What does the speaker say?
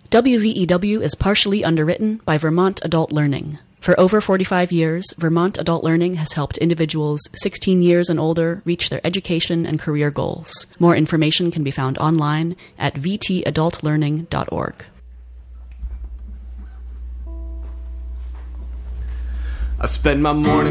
WVEW is partially underwritten by Vermont Adult Learning. For over 45 years, Vermont Adult Learning has helped individuals 16 years and older reach their education and career goals. More information can be found online at vtadultlearning.org. I spend my morning